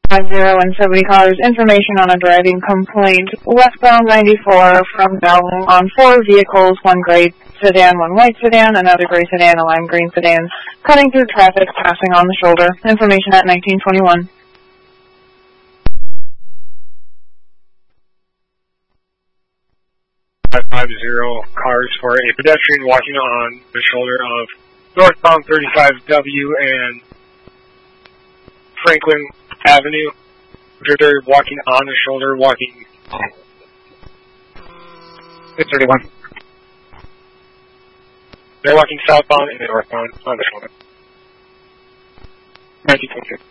50 callers, information on a driving complaint. Westbound 94 from Bellevue on 4 vehicles, one gray sedan, one white sedan, another gray sedan, a lime green sedan, cutting through traffic, passing on the shoulder. Information at 1921. 550 cars for a pedestrian walking on the shoulder of northbound 35W and Franklin Avenue. They're walking on the shoulder, walking 631. They're walking southbound and northbound on the shoulder. 1922.